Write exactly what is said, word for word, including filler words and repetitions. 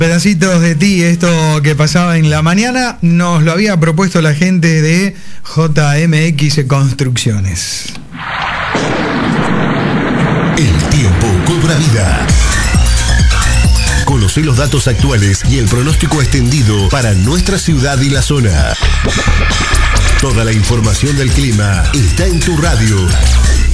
Pedacitos de ti, esto que pasaba en la mañana, nos lo había propuesto la gente de J M X Construcciones. El tiempo cobra vida. Conoce los datos actuales y el pronóstico extendido para nuestra ciudad y la zona. Toda la información del clima está en tu radio.